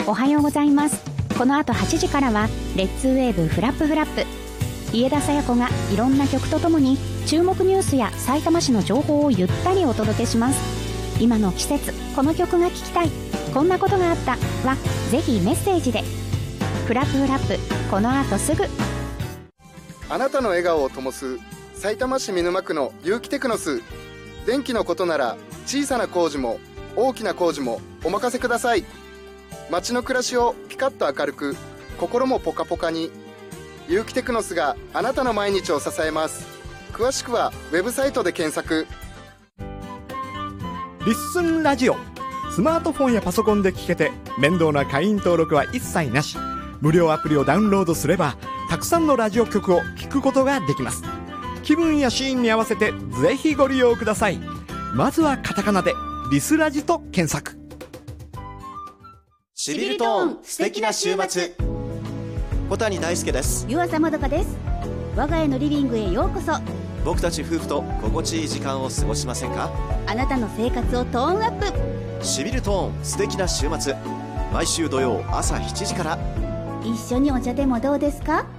おはようございます。この後8時からはレッツウェーブフラップフラップ。家田紗耶子がいろんな曲とともに注目ニュースや埼玉市の情報をゆったりお届けします。今の季節この曲が聴きたい、こんなことがあったはぜひメッセージで。フラップフラップ、この後すぐ。 あなたの笑顔を灯すさいたま市見沼区の有機テクノス。電気のことなら小さな工事も大きな工事もお任せください。街の暮らしをピカッと明るく、心もポカポカに。有機テクノスがあなたの毎日を支えます。詳しくはウェブサイトで検索。 リッスンラジオ、スマートフォンやパソコンで聞けて面倒な会員登録は一切なし。無料アプリをダウンロードすればたくさんのラジオ局を聞くことができます。気分やシーンに合わせてぜひご利用ください。まずはカタカナでリスラジと検索。 しびるトーン、素敵な週末。小谷大輔です。 湯浅まどかです。我が家のリビングへようこそ。 僕たち夫婦と心地いい時間を過ごしませんか？ あなたの生活をトーンアップ。 しびるトーン、素敵な週末。毎週土曜朝7時から。 一緒にお茶でもどうですか？